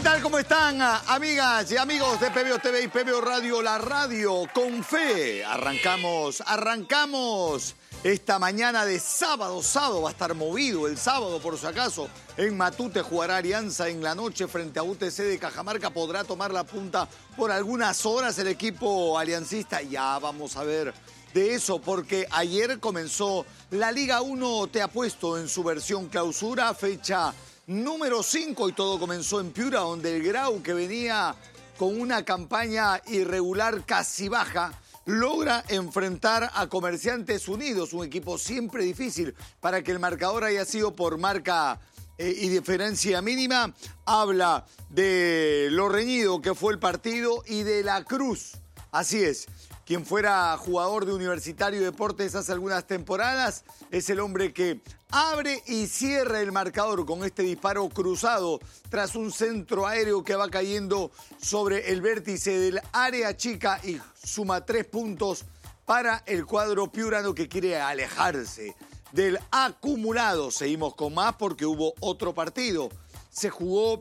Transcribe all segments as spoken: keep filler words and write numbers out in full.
tal? ¿Cómo están, amigas y amigos de P B O T V y P B O Radio, la radio con fe? Arrancamos, arrancamos esta mañana de sábado. Sábado va a estar movido el sábado, por si acaso. En Matute jugará Alianza en la noche frente a U T C de Cajamarca. Podrá tomar la punta por algunas horas el equipo aliancista. Ya vamos a ver de eso, porque ayer comenzó la Liga uno Te Apuesto en su versión clausura, fecha número cinco, y todo comenzó en Piura, donde el Grau, que venía con una campaña irregular casi baja, logra enfrentar a Comerciantes Unidos, un equipo siempre difícil. Para que el marcador haya sido por marca eh, y diferencia mínima, habla de lo reñido que fue el partido y de la cruz. Así es. Quien fuera jugador de Universitario de Deportes hace algunas temporadas, es el hombre que abre y cierra el marcador con este disparo cruzado tras un centro aéreo que va cayendo sobre el vértice del área chica y suma tres puntos para el cuadro piurano, que quiere alejarse del acumulado. Seguimos con más porque hubo otro partido. Se jugó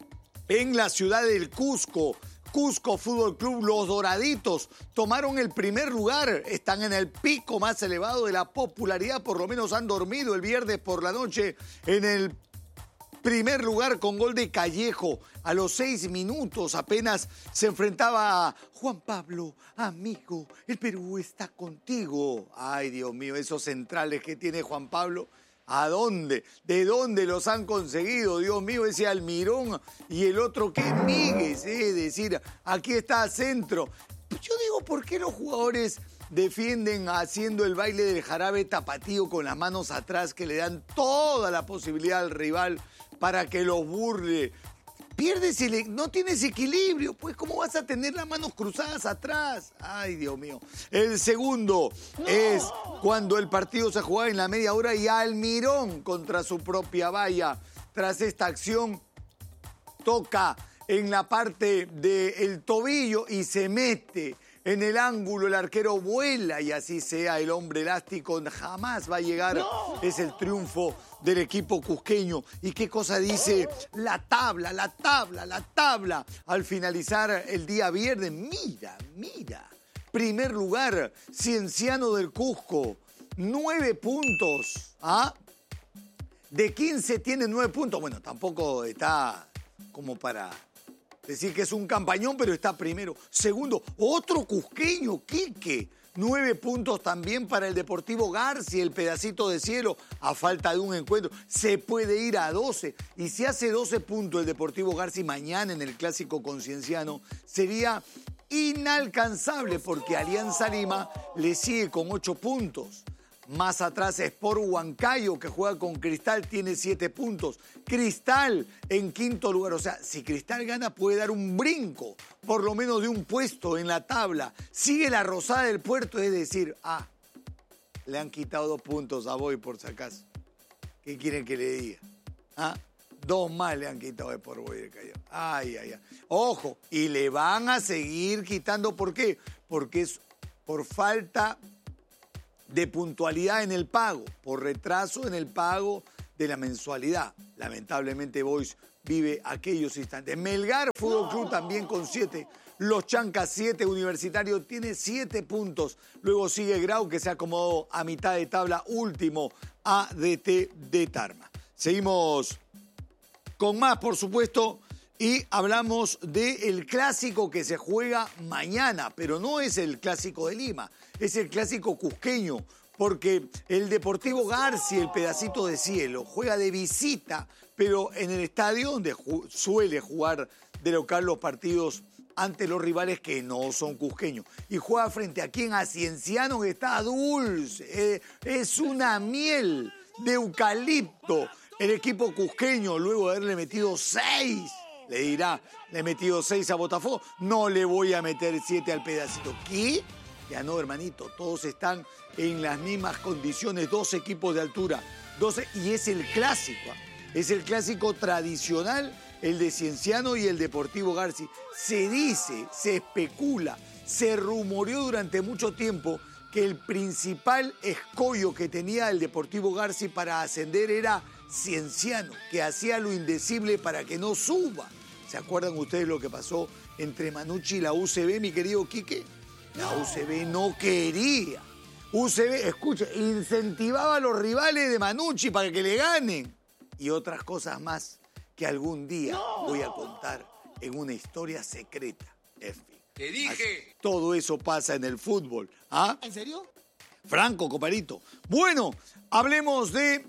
en la ciudad del Cusco. Cusco Fútbol Club, los Doraditos tomaron el primer lugar, están en el pico más elevado de la popularidad, por lo menos han dormido el viernes por la noche en el primer lugar con gol de Callejo. A los seis minutos apenas se enfrentaba a Juan Pablo, amigo, el Perú está contigo. Ay, Dios mío, esos centrales que tiene Juan Pablo. ¿A dónde? ¿De dónde los han conseguido? Dios mío, ese Almirón y el otro que Míguez, ¿eh? Es decir, aquí está centro. Yo digo, ¿por qué los jugadores defienden haciendo el baile del jarabe tapatío con las manos atrás, que le dan toda la posibilidad al rival para que los burle? Pierdes y le, no tienes equilibrio, pues ¿cómo vas a tener las manos cruzadas atrás? Ay, Dios mío. El segundo no. es cuando el partido se jugaba en la media hora y Almirón contra su propia valla. Tras esta acción toca en la parte del tobillo y se mete en el ángulo, el arquero vuela y así sea, el hombre elástico jamás va a llegar. No. Es el triunfo del equipo cusqueño. ¿Y qué cosa dice la tabla, la tabla, la tabla? Al finalizar el día viernes, mira, mira. Primer lugar, Cienciano del Cusco, nueve puntos. ¿Ah? De quince tiene nueve puntos. Bueno, tampoco está como para decir que es un campañón, pero está primero. Segundo, otro cusqueño, Quique. Nueve puntos también para el Deportivo García, el pedacito de cielo, a falta de un encuentro. Se puede ir a doce. Y si hace doce puntos el Deportivo García mañana en el Clásico Concienciano, sería inalcanzable, porque Alianza Lima le sigue con ocho puntos. Más atrás Sport Huancayo, que juega con Cristal, tiene siete puntos. Cristal en quinto lugar. O sea, si Cristal gana puede dar un brinco, por lo menos de un puesto en la tabla. Sigue la Rosada del Puerto, es decir, ah, le han quitado dos puntos a Boy por si acaso. ¿Qué quieren que le diga? ¿Ah? Dos más le han quitado de por Boy de Callao. Ay, ay, ay. Ojo, y le van a seguir quitando. ¿Por qué? Porque es por falta de puntualidad en el pago, por retraso en el pago de la mensualidad. Lamentablemente Boys vive aquellos instantes. Melgar Fútbol Club también con siete. Los Chancas siete. Universitario tiene siete puntos. Luego sigue Grau, que se acomodó a mitad de tabla, último, A D T de Tarma. Seguimos con más, por supuesto, y hablamos del clásico que se juega mañana, pero no es el clásico de Lima, es el clásico cusqueño, porque el Deportivo García, el pedacito de cielo, juega de visita, pero en el estadio donde ju- suele jugar de local los partidos ante los rivales que no son cusqueños. Y juega frente a quien, a Cienciano, que está dulce, eh, es una miel de eucalipto. El equipo cusqueño, luego de haberle metido seis, le dirá, le he metido seis a Botafogo, no le voy a meter siete al pedacito. ¿Qué? Ya no, hermanito, todos están en las mismas condiciones, dos equipos de altura, doce, y es el clásico, es el clásico tradicional, el de Cienciano y el Deportivo García. Se dice, se especula, se rumoreó durante mucho tiempo que el principal escollo que tenía el Deportivo García para ascender era Cienciano, que hacía lo indecible para que no suba. ¿Se acuerdan ustedes lo que pasó entre Manucci y la U C B, mi querido Quique? La U C B no quería. U C B, escucha, incentivaba a los rivales de Manucci para que le ganen. Y otras cosas más que algún día no. voy a contar en una historia secreta. En fin. ¡Te dije! Así, todo eso pasa en el fútbol. ¿Ah? ¿En serio? Franco, comparito. Bueno, hablemos de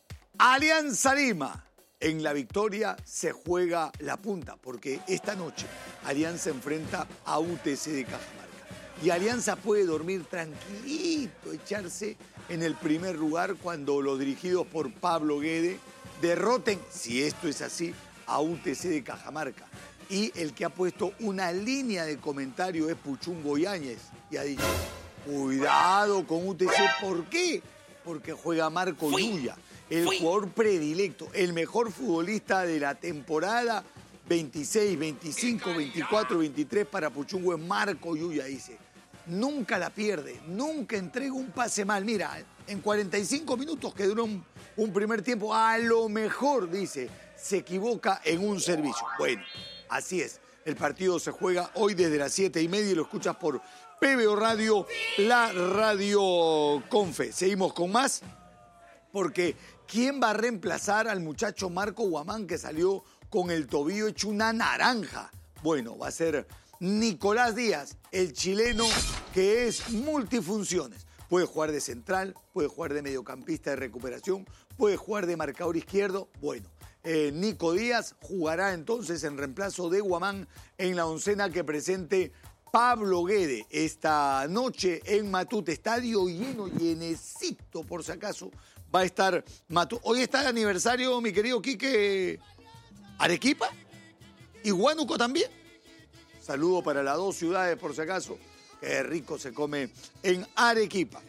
Alianza Lima. En la victoria se juega la punta, porque esta noche Alianza enfrenta a U T C de Cajamarca. Y Alianza puede dormir tranquilito, echarse en el primer lugar cuando los dirigidos por Pablo Guede derroten, si esto es así, a U T C de Cajamarca. Y el que ha puesto una línea de comentario es Puchungo Yáñez. Y ha dicho, cuidado con U T C. ¿Por qué? Porque juega Marco Yuya, el jugador predilecto, el mejor futbolista de la temporada veintiséis, veinticinco, veinticuatro, veintitrés para Puchungo es Marco Yuya, dice. Nunca la pierde, nunca entrega un pase mal. Mira, en cuarenta y cinco minutos que duró un, un primer tiempo, a lo mejor, dice, se equivoca en un servicio. Bueno, así es. El partido se juega hoy desde las siete y media y lo escuchas por P B O Radio, la radio con fe. Seguimos con más, porque ¿quién va a reemplazar al muchacho Marco Guamán que salió con el tobillo hecho una naranja? Bueno, va a ser Nicolás Díaz, el chileno que es multifunciones. Puede jugar de central, puede jugar de mediocampista de recuperación, puede jugar de marcador izquierdo. Bueno, eh, Nico Díaz jugará entonces en reemplazo de Guamán en la oncena que presente Pablo Guede esta noche en Matute. Estadio lleno, llenecito por si acaso. Va a estar Matute. Hoy está el aniversario, mi querido Quique, Arequipa y Huánuco también. Saludo para las dos ciudades, por si acaso. Qué rico se come en Arequipa.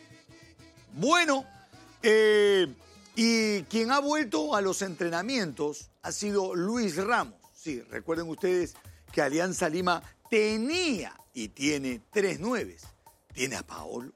Bueno, eh, y quien ha vuelto a los entrenamientos ha sido Luis Ramos. Sí, recuerden ustedes que Alianza Lima tenía y tiene tres nueves. Tiene a Paolo,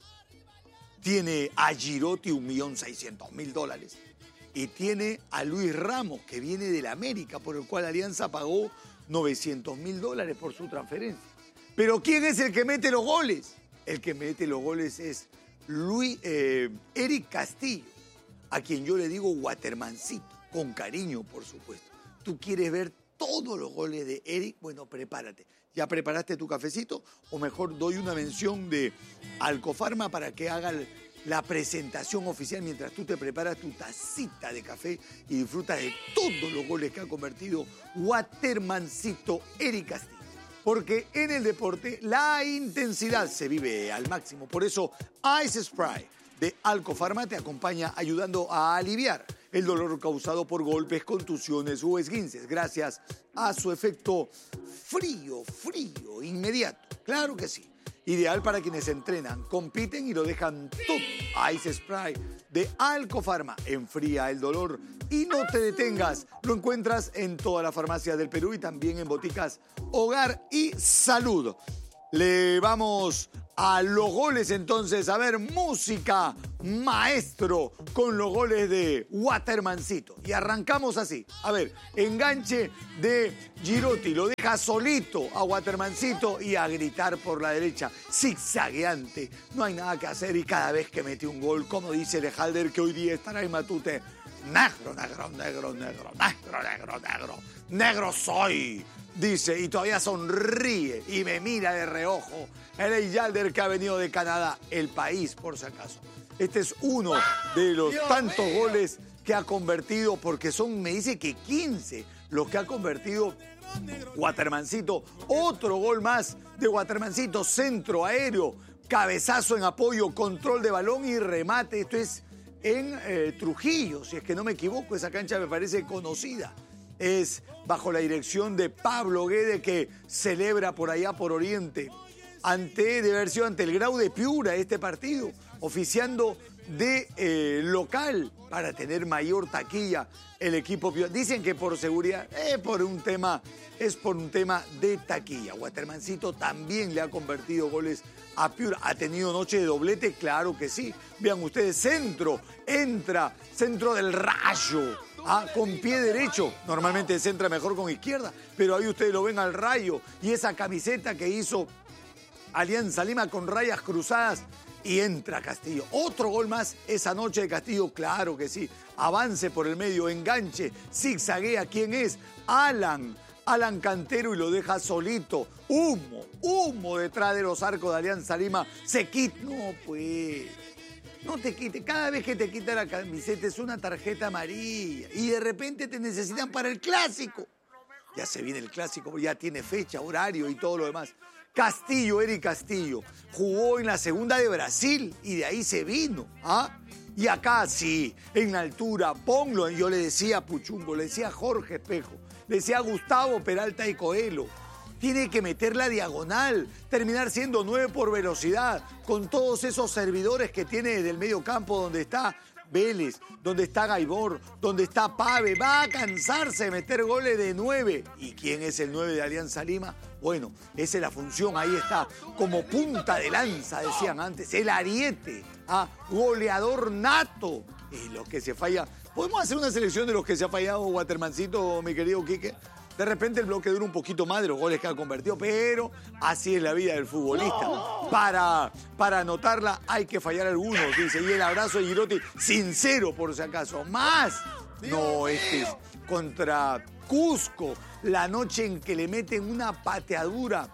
tiene a Girotti un millón seiscientos mil dólares y tiene a Luis Ramos, que viene del América, por el cual Alianza pagó novecientos mil dólares por su transferencia. Pero ¿quién es el que mete los goles? El que mete los goles es Luis, eh, Eric Castillo, a quien yo le digo Watermancito, con cariño, por supuesto. ¿Tú quieres ver todos los goles de Eric? Bueno, prepárate. ¿Ya preparaste tu cafecito? O mejor, doy una mención de Alcofarma para que haga la presentación oficial mientras tú te preparas tu tacita de café y disfrutas de todos los goles que ha convertido Watermancito Eric Castillo. Porque en el deporte la intensidad se vive al máximo. Por eso Ice Spray de Alcofarma te acompaña ayudando a aliviar el dolor causado por golpes, contusiones o esguinces gracias a su efecto frío, frío, inmediato. Claro que sí. Ideal para quienes entrenan, compiten y lo dejan todo. Ice Spray de Alcofarma enfría el dolor y no te detengas. Lo encuentras en todas las farmacias del Perú y también en boticas Hogar y Salud. Le vamos a los goles entonces. A ver, música, maestro, con los goles de Watermancito. Y arrancamos así. A ver, enganche de Girotti. Lo deja solito a Watermancito y a gritar por la derecha. Zigzagueante. No hay nada que hacer y cada vez que mete un gol, como dice Lejalder, que hoy día estará en Matute. Negro, negro, negro, negro, negro, negro, negro. Negro soy. Dice, y todavía sonríe y me mira de reojo. El Eyjalder que ha venido de Canadá, el país, por si acaso. Este es uno de los Dios tantos mío. goles que ha convertido, porque son, me dice que quince los que ha convertido Watermancito. Otro gol más de Watermancito, centro aéreo, cabezazo en apoyo, control de balón y remate. Esto es en eh, Trujillo, si es que no me equivoco, esa cancha me parece conocida. Es bajo la dirección de Pablo Guede, que celebra por allá por Oriente, ante, de haber sido ante el Grau de Piura este partido, oficiando de eh, local para tener mayor taquilla el equipo Piura. Dicen que por seguridad, eh, por un tema, es por un tema de taquilla. Watermancito también le ha convertido goles a Piura. ¿Ha tenido noche de doblete? Claro que sí. Vean ustedes, centro, entra, centro del Rayo. Ah, con pie derecho, normalmente centra mejor con izquierda, pero ahí ustedes lo ven al Rayo y esa camiseta que hizo Alianza Lima con rayas cruzadas y entra Castillo. Otro gol más esa noche de Castillo, claro que sí. Avance por el medio, enganche, zigzaguea. ¿Quién es? Alan. Alan Cantero y lo deja solito. Humo, humo detrás de los arcos de Alianza Lima. Se quita. No, pues. No te quite. Cada vez que te quita la camiseta es una tarjeta amarilla. Y de repente te necesitan para el clásico. Ya se viene el clásico, ya tiene fecha, horario y todo lo demás. Castillo, Eric Castillo, jugó en la segunda de Brasil y de ahí se vino. ¿Ah? Y acá sí, en la altura, ponlo. Yo le decía a Puchungo, le decía a Jorge Espejo, le decía a Gustavo Peralta y Coelho. Tiene que meter la diagonal, terminar siendo nueve por velocidad, con todos esos servidores que tiene desde el medio campo donde está Vélez, donde está Gaibor, donde está Pave. Va a cansarse de meter goles de nueve. ¿Y quién es el nueve de Alianza Lima? Bueno, esa es la función, ahí está, como punta de lanza, decían antes, el ariete, ¿ah? Goleador nato. Y los que se falla, ¿podemos hacer una selección de los que se ha fallado Watermancito, mi querido Quique? De repente el bloque dura un poquito más de los goles que ha convertido, pero así es la vida del futbolista. Para, para anotarla hay que fallar algunos, dice. Y el abrazo de Girotti, sincero por si acaso. Más. No, este es contra Cusco, la noche en que le meten una pateadura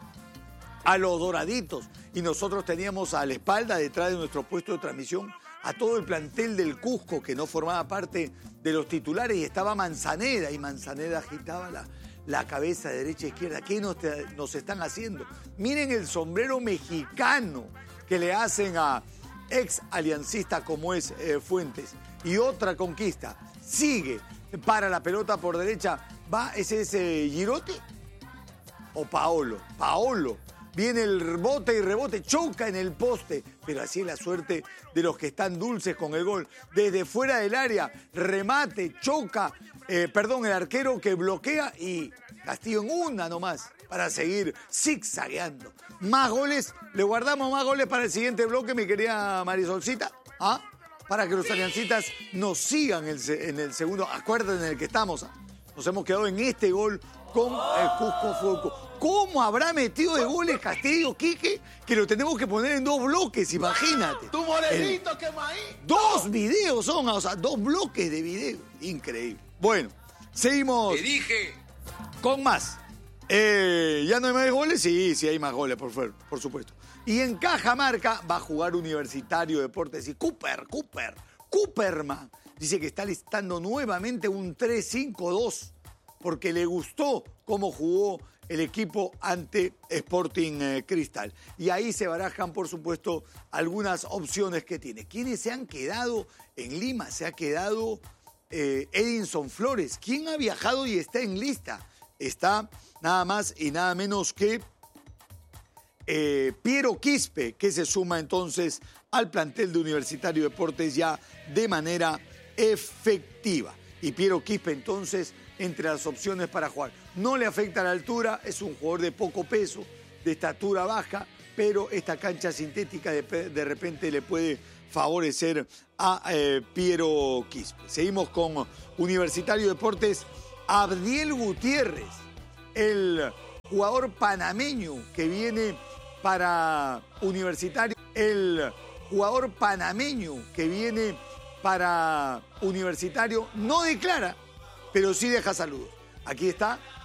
a los doraditos. Y nosotros teníamos a la espalda, detrás de nuestro puesto de transmisión, a todo el plantel del Cusco, que no formaba parte de los titulares, y estaba Manzaneda, y Manzaneda agitaba la... la cabeza derecha e izquierda. ¿Qué nos, te, nos están haciendo? Miren el sombrero mexicano que le hacen a ex aliancista como es eh, Fuentes. Y otra conquista. Sigue para la pelota por derecha. ¿Va? ¿Es ese Girotti? ¿O Paolo? Paolo. Viene el rebote y rebote, choca en el poste. Pero así es la suerte de los que están dulces con el gol. Desde fuera del área, remate, choca. Eh, perdón, el arquero que bloquea y Castillo en una nomás para seguir zigzagueando. Más goles, le guardamos más goles para el siguiente bloque, mi querida Marisolcita. ¿Ah? Para que los aliancitas nos sigan en el, en el segundo. Acuérdense en el que estamos. Nos hemos quedado en este gol con el Cusco Foco. ¿Cómo habrá metido de goles Castillo, Quique? Que lo tenemos que poner en dos bloques, imagínate. ¡Tu morenito, que maíz! Dos videos son, o sea, dos bloques de video. Increíble. Bueno, seguimos. Te dije. Con más. Eh, ¿Ya no hay más goles? Sí, sí hay más goles, por, por supuesto. Y en Cajamarca va a jugar Universitario Deportes y Cooper, Cooper, Cooperman. Dice que está listando nuevamente un tres cinco dos porque le gustó cómo jugó el equipo ante Sporting eh, Cristal. Y ahí se barajan, por supuesto, algunas opciones que tiene. ¿Quiénes se han quedado en Lima? Se ha quedado eh, Edinson Flores. ¿Quién ha viajado y está en lista? Está nada más y nada menos que eh, Piero Quispe, que se suma entonces al plantel de Universitario Deportes ya de manera efectiva. Y Piero Quispe entonces entre las opciones para jugar. No le afecta la altura, es un jugador de poco peso, de estatura baja, pero esta cancha sintética de, de repente le puede favorecer a eh, Piero Quispe. Seguimos con Universitario Deportes. Abdiel Gutiérrez, el jugador panameño que viene para Universitario, el jugador panameño que viene para Universitario no declara, pero sí deja saludos. Aquí está